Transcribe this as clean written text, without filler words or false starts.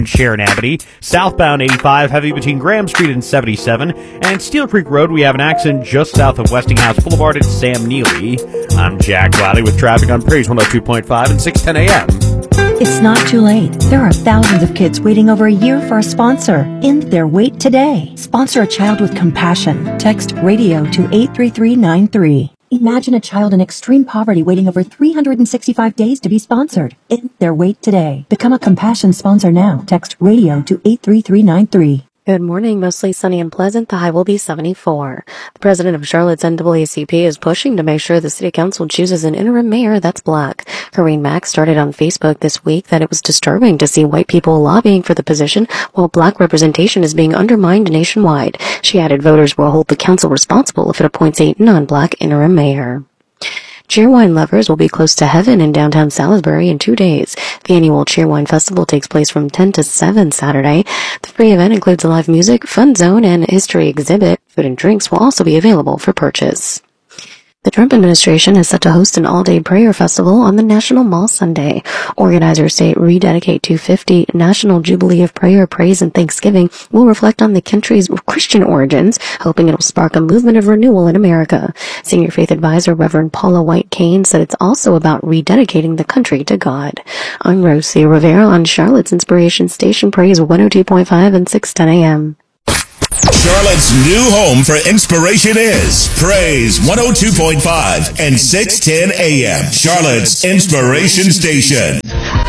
Sharon Amity. Southbound 85, heavy between Graham Street and 77. And Steel Creek Road, we have an accident just south of Westinghouse Boulevard at Sam Neely. I'm Jack Lally with traffic on Praise 102.5 and 610 a.m. It's not too late. There are thousands of kids waiting over a year for a sponsor. End their wait today. Sponsor a child with compassion. Text RADIO to 83393. Imagine a child in extreme poverty waiting over 365 days to be sponsored. End their wait today. Become a compassion sponsor now. Text RADIO to 83393. Good morning. Mostly sunny and pleasant. The high will be 74. The president of Charlotte's NAACP is pushing to make sure the city council chooses an interim mayor that's black. Corrine Mack started on Facebook this week that it was disturbing to see white people lobbying for the position while black representation is being undermined nationwide. She added voters will hold the council responsible if it appoints a non-black interim mayor. Cheerwine lovers will be close to heaven in downtown Salisbury in 2 days. The annual Cheerwine Festival takes place from 10 to 7 Saturday. The free event includes a live music, fun zone, and history exhibit. Food and drinks will also be available for purchase. The Trump administration is set to host an all-day prayer festival on the National Mall Sunday. Organizers say Rededicate 250 National Jubilee of Prayer, Praise, and Thanksgiving will reflect on the country's Christian origins, hoping it'll spark a movement of renewal in America. Senior Faith Advisor Reverend Paula White Kane said it's also about rededicating the country to God. I'm Rosie Rivera on Charlotte's Inspiration Station, Praise 102.5 and 610 a.m. Charlotte's new home for inspiration is Praise 102.5 and 610 a.m. Charlotte's Inspiration Station.